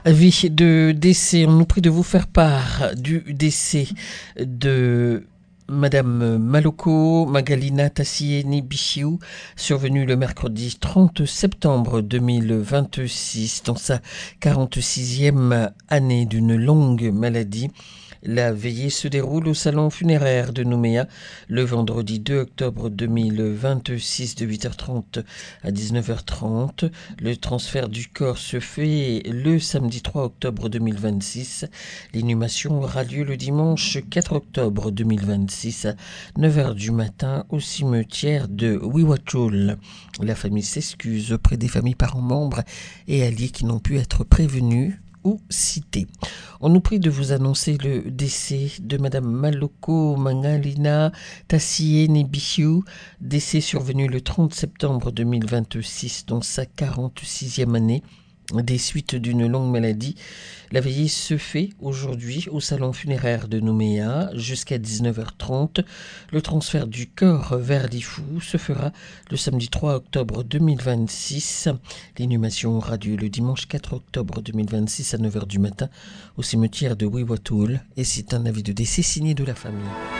Avis de décès, on nous prie de vous faire part du décès de Madame Maloko Magalina Tassieni Bichiou, survenue le mercredi 30 septembre 2026 dans sa 46e année d'une longue maladie. La veillée se déroule au salon funéraire de Nouméa le vendredi 2 octobre 2026 de 8h30 à 19h30. Le transfert du corps se fait le samedi 3 octobre 2026. L'inhumation aura lieu le dimanche 4 octobre 2026 à 9h du matin au cimetière de Wiwachol. La famille s'excuse auprès des familles, parents, membres et alliés qui n'ont pu être prévenus ou cité. On nous prie de vous annoncer le décès de Madame Maloko Magalina Tassieni Bichiou, décès survenu le 30 septembre 2026 dans sa 46e année des suites d'une longue maladie. La veillée se fait aujourd'hui au salon funéraire de Nouméa jusqu'à 19h30. Le transfert du corps vers Lifou se fera le samedi 3 octobre 2026. L'inhumation aura lieu le dimanche 4 octobre 2026 à 9h du matin au cimetière de Wiwatoul et c'est un avis de décès signé de la famille.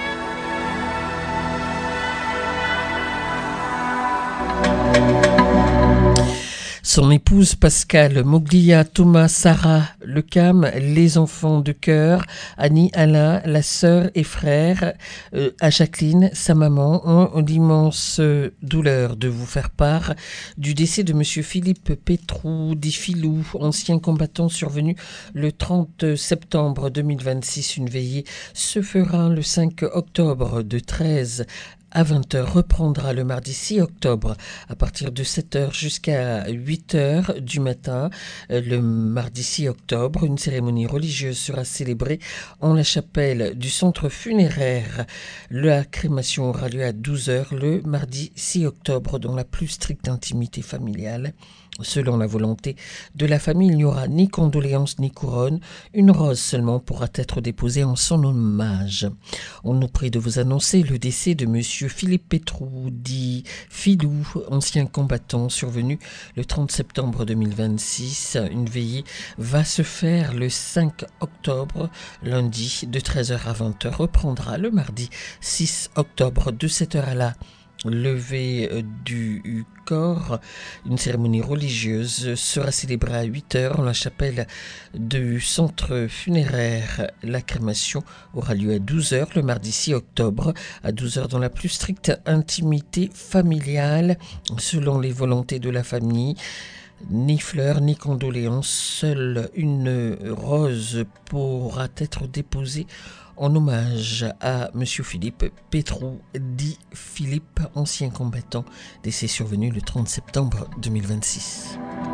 Son épouse Pascale Moglia, Thomas, Sarah, Lecam, les enfants de cœur, Annie, Alain, la sœur et frère, à Jacqueline, sa maman, ont l'immense douleur de vous faire part du décès de Monsieur Philippe Pétrou, dit Filou, ancien combattant survenu le 30 septembre 2026. Une veillée se fera le 5 octobre de 13 à 20h, reprendra le mardi 6 octobre à partir de 7h jusqu'à 8h du matin. Le mardi 6 octobre, une cérémonie religieuse sera célébrée en la chapelle du centre funéraire. La crémation aura lieu à 12h le mardi 6 octobre dans la plus stricte intimité familiale. Selon la volonté de la famille, il n'y aura ni condoléances ni couronne. Une rose seulement pourra être déposée en son hommage. On nous prie de vous annoncer le décès de Monsieur Philippe Pétrou, dit Filou, ancien combattant, survenu le 30 septembre 2026. Une veillée va se faire le 5 octobre, lundi, de 13h à 20h. Reprendra le mardi 6 octobre de 7h à la levée du corps. Une cérémonie religieuse sera célébrée à 8h en la chapelle du centre funéraire. La crémation aura lieu à 12h le mardi 6 octobre à 12h dans la plus stricte intimité familiale. Selon les volontés de la famille, ni fleurs, ni condoléances, seule une rose pourra être déposée en hommage à Monsieur Philippe Pétrou, dit Philippe, ancien combattant, décès survenu le 30 septembre 2026.